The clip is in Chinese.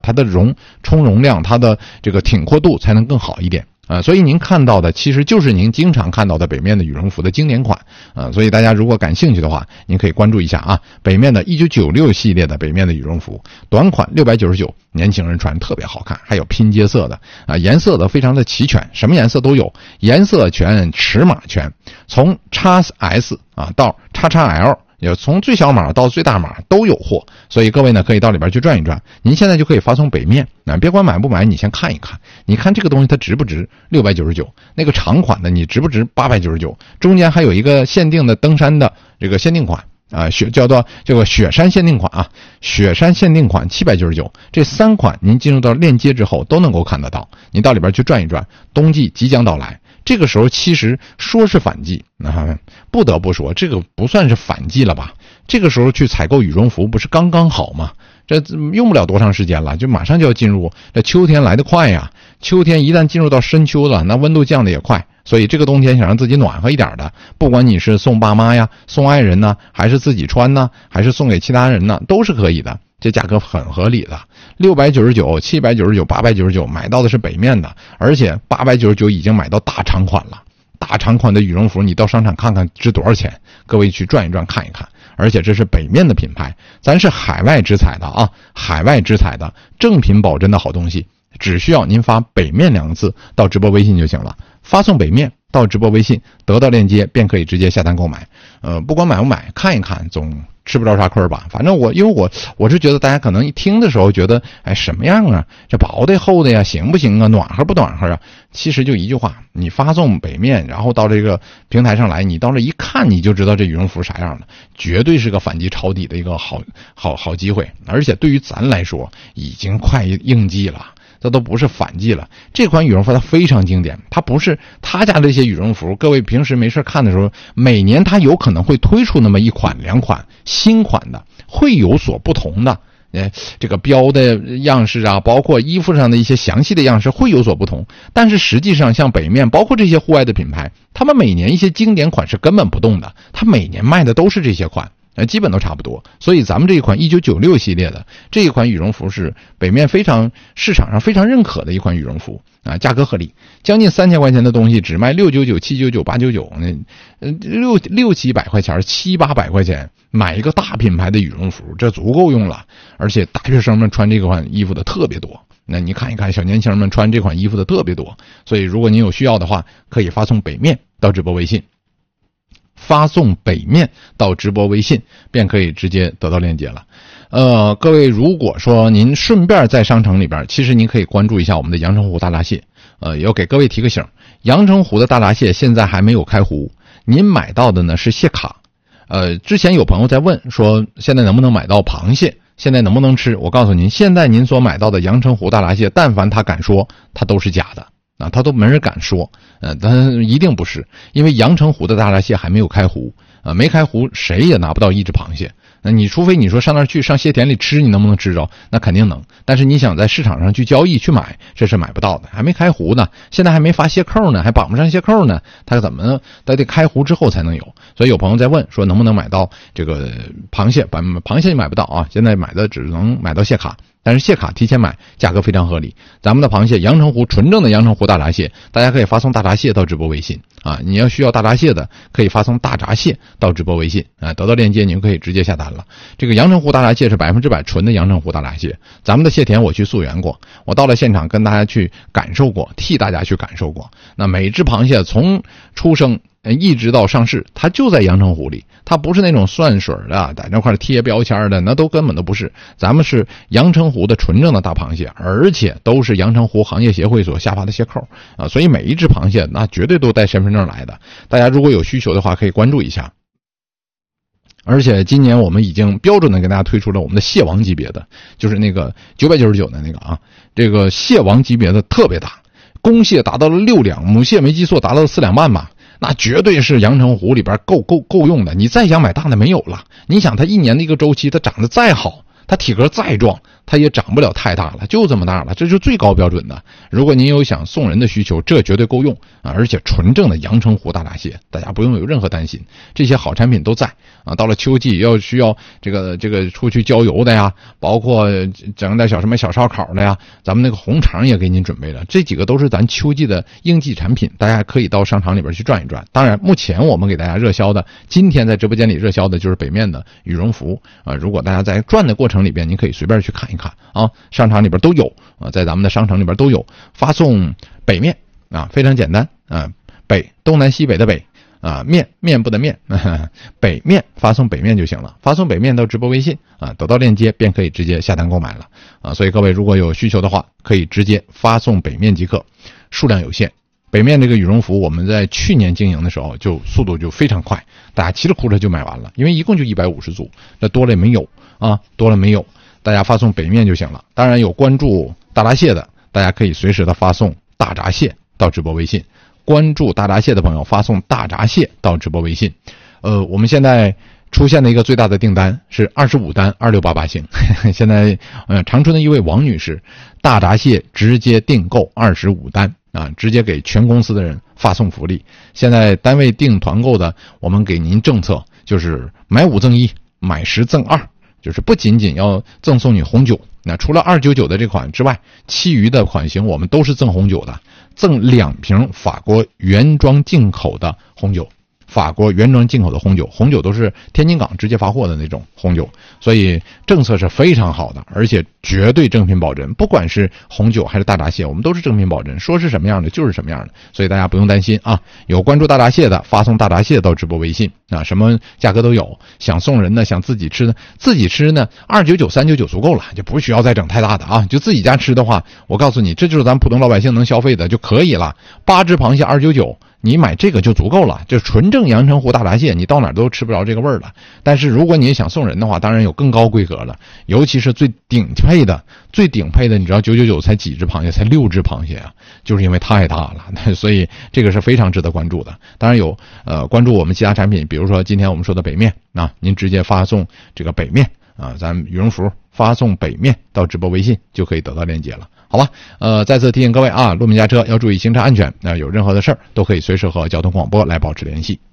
它的充容量，它的这个挺阔度才能更好一点。所以您看到的其实就是您经常看到的北面的羽绒服的经典款所以大家如果感兴趣的话，您可以关注一下啊，北面的1996系列的北面的羽绒服，短款699，年轻人穿特别好看，还有拼接色的颜色的非常的齐全，什么颜色都有，颜色全，尺码全，从 XS 到 XXL。有从最小码到最大码都有货，所以各位呢可以到里边去转一转。您现在就可以发送北面别管买不买，你先看一看，你看这个东西它值不值699，那个长款的你值不值899，中间还有一个限定的登山的这个限定款叫做这个雪山限定款雪山限定款799，这3款您进入到链接之后都能够看得到，你到里边去转一转，冬季即将到来。这个时候其实说是反季不得不说这个不算是反季了吧，这个时候去采购羽绒服不是刚刚好吗？这用不了多长时间了，就马上就要进入这秋天来得快呀，秋天一旦进入到深秋了，那温度降得也快，所以这个冬天想让自己暖和一点的，不管你是送爸妈呀，送爱人呢，还是自己穿呢，还是送给其他人呢，都是可以的，这价格很合理的，699、799、899买到的是北面的，而且899已经买到大长款了。大长款的羽绒服你到商场看看值多少钱，各位去转一转看一看，而且这是北面的品牌，咱是海外直采的海外直采的正品保真的好东西，只需要您发北面2个字到直播微信就行了，发送北面到直播微信，得到链接便可以直接下单购买。不管买不买，看一看总吃不着啥亏吧。反正因为我是觉得大家可能一听的时候觉得什么样啊，这薄的厚的呀行不行啊，暖和不暖和啊，其实就一句话，你发送北面然后到这个平台上来，你到这一看你就知道这羽绒服啥样了，绝对是个反击抄底的一个好机会，而且对于咱来说已经快应季了，这都不是反季了。这款羽绒服它非常经典，它不是他家这些羽绒服，各位平时没事看的时候，每年它有可能会推出那么1款2款新款的，会有所不同的。这个标的样式包括衣服上的一些详细的样式会有所不同，但是实际上像北面包括这些户外的品牌，他们每年一些经典款是根本不动的，他每年卖的都是这些款。基本都差不多，所以咱们这一款1996系列的这一款羽绒服是北面市场上非常认可的一款羽绒服价格合理，将近3000块钱的东西只卖699、799、899，6、700块钱、7、800块钱买一个大品牌的羽绒服，这足够用了。而且大学生们穿这款衣服的特别多，那你看一看小年轻们穿这款衣服的特别多，所以如果您有需要的话，可以发送北面到直播微信。发送北面到直播微信便可以直接得到链接了。各位如果说您顺便在商城里边，其实您可以关注一下我们的阳澄湖大闸蟹。要给各位提个醒，阳澄湖的大闸蟹现在还没有开湖，您买到的呢是蟹卡。之前有朋友在问说现在能不能买到螃蟹，现在能不能吃？我告诉您，现在您所买到的阳澄湖大闸蟹，但凡他敢说，他都是假的。他都没人敢说，但一定不是，因为阳澄湖的大闸蟹还没有开湖，没开湖谁也拿不到1只螃蟹。那你除非你说上那儿去上蟹田里吃，你能不能吃着？那肯定能，但是你想在市场上去交易去买，这是买不到的，还没开湖呢，现在还没发蟹扣呢，还绑不上蟹扣呢，它怎么得开湖之后才能有。所以有朋友在问说能不能买到这个螃蟹，螃蟹买不到现在买的只能买到蟹卡。但是蟹卡提前买价格非常合理，咱们的螃蟹阳澄湖纯正的阳澄湖大闸蟹，大家可以发送大闸蟹到直播微信你要需要大闸蟹的可以发送大闸蟹到直播微信得到链接您可以直接下单了。这个阳澄湖大闸蟹是100%纯的阳澄湖大闸蟹，咱们的蟹田我去溯源过，我到了现场跟大家去感受过，替大家去感受过，那每只螃蟹从出生一直到上市，它就在阳澄湖里，它不是那种蒜水的在那块贴标签的，那都根本都不是，咱们是阳澄湖的纯正的大螃蟹，而且都是阳澄湖行业协会所下发的蟹扣所以每一只螃蟹那绝对都带身份证来的，大家如果有需求的话可以关注一下。而且今年我们已经标准的给大家推出了我们的蟹王级别的，就是那个999的那个这个蟹王级别的特别大，公蟹达到了6两，母蟹没记错达到了4两半吧，那绝对是阳澄湖里边够用的，你再想买大的没有了。你想它一年的一个周期，它长得再好，它体格再壮， 它也长不了太大了，就这么大了，这是最高标准的。如果您有想送人的需求，这绝对够用啊！而且纯正的阳澄湖大闸蟹，大家不用有任何担心，这些好产品都在啊。到了秋季需要这个出去郊游的呀，包括整点什么小烧烤的呀，咱们那个红肠也给您准备了，这几个都是咱秋季的应季产品，大家可以到商场里边去转一转。当然，目前我们给大家热销的，今天在直播间里热销的就是北面的羽绒服啊。如果大家在转的过程里边，您可以随便去看一看啊，商场里边都有啊，在咱们的商城里边都有。发送北面啊，非常简单啊，东南西北的北啊，面部的面，北面发送北面就行了，发送北面到直播微信啊，得到链接便可以直接下单购买了啊。所以各位如果有需求的话，可以直接发送北面即可，数量有限。北面这个羽绒服我们在去年经营的时候就速度就非常快，大家稀里糊涂就买完了，因为一共就150组，那多了也没有啊，多了没有，大家发送北面就行了。当然有关注大闸蟹的，大家可以随时的发送大闸蟹到直播微信，关注大闸蟹的朋友发送大闸蟹到直播微信。我们现在出现的一个最大的订单是25单2688星，现在长春的一位王女士，大闸蟹直接订购25单啊，直接给全公司的人发送福利。现在单位订团购的，我们给您政策就是买5赠1，买10赠2，就是不仅仅要赠送你红酒，那除了299的这款之外，其余的款型我们都是赠红酒的，赠2瓶法国原装进口的红酒。法国原装进口的红酒都是天津港直接发货的那种红酒，所以政策是非常好的，而且绝对正品保真，不管是红酒还是大闸蟹，我们都是正品保真，说是什么样的就是什么样的，所以大家不用担心啊。有关注大闸蟹的，发送大闸蟹到直播微信啊，什么价格都有，想送人的，想自己吃的，自己吃呢299、399足够了，就不需要再整太大的啊。就自己家吃的话，我告诉你，这就是咱普通老百姓能消费的就可以了。8只螃蟹299。你买这个就足够了，就纯正阳澄湖大闸蟹，你到哪儿都吃不着这个味儿了。但是如果你想送人的话，当然有更高规格了，尤其是最顶配的，你知道999才几只螃蟹，才6只螃蟹啊，就是因为太大了，所以这个是非常值得关注的。当然有关注我们其他产品，比如说今天我们说的北面啊，您直接发送这个北面啊，咱羽绒服发送北面到直播微信就可以得到链接了。好吧，再次提醒各位啊，路面驾车要注意行车安全，有任何的事儿都可以随时和交通广播来保持联系。